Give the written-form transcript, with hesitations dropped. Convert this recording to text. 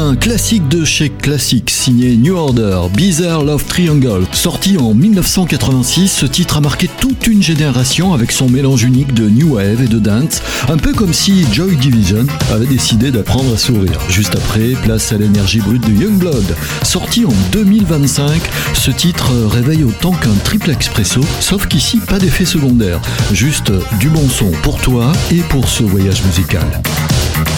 un classique de chez Classic, signé New Order, Bizarre Love Triangle. Sorti en 1986, ce titre a marqué toute une génération avec son mélange unique de New Wave et de Dance, un peu comme si Joy Division avait décidé d'apprendre à sourire. Juste après, place à l'énergie brute de Youngblood. Sorti en 2025, ce titre réveille autant qu'un triple expresso, sauf qu'ici, pas d'effet secondaire. Juste du bon son pour toi et pour ce voyage musical.